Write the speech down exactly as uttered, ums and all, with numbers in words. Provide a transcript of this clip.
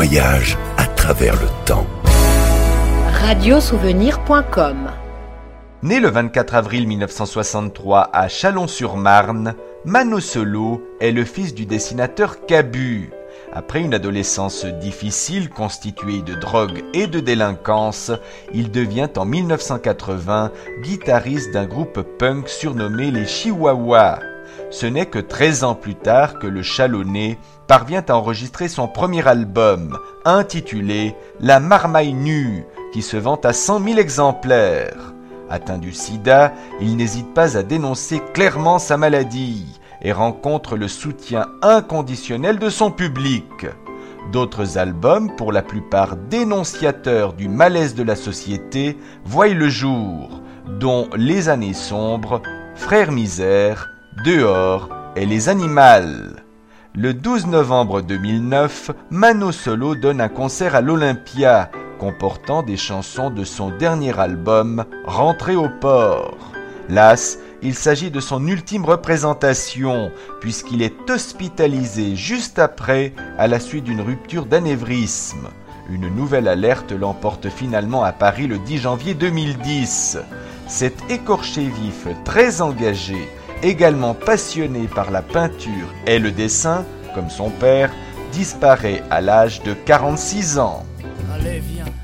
voyage à travers le temps. radio souvenir point com. Né le vingt-quatre avril mille neuf cent soixante-trois à Chalon-sur-Marne, Mano Solo est le fils du dessinateur Cabu. Après une adolescence difficile constituée de drogue et de délinquance, il devient en mille neuf cent quatre-vingts guitariste d'un groupe punk surnommé les Chihuahuas. Ce n'est que treize ans plus tard que le Chalonnais parvient à enregistrer son premier album, intitulé La Marmaille Nue, qui se vend à cent mille exemplaires. Atteint du sida, il n'hésite pas à dénoncer clairement sa maladie et rencontre le soutien inconditionnel de son public. D'autres albums, pour la plupart dénonciateurs du malaise de la société, voient le jour, dont Les Années Sombres, Frères Misère, Dehors et Les Animals. Le douze novembre deux mille neuf, Mano Solo donne un concert à l'Olympia, comportant des chansons de son dernier album, Rentré au port. Las, il s'agit de son ultime représentation, puisqu'il est hospitalisé juste après, à la suite d'une rupture d'anévrisme. Une nouvelle alerte l'emporte finalement à Paris le dix janvier deux mille dix. Cet écorché vif, très engagé, également passionné par la peinture et le dessin, comme son père, disparaît à l'âge de quarante-six ans. Allez, viens.